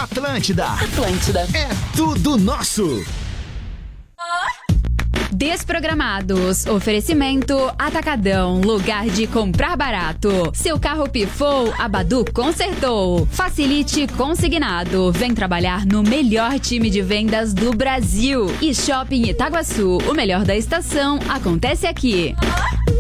Atlântida. Atlântida. É tudo nosso. Desprogramados. Oferecimento Atacadão, lugar de comprar barato. Seu carro pifou, a Badu consertou. Facilite Consignado. Vem trabalhar no melhor time de vendas do Brasil. E Shopping Itaguaçu, o melhor da estação, acontece aqui.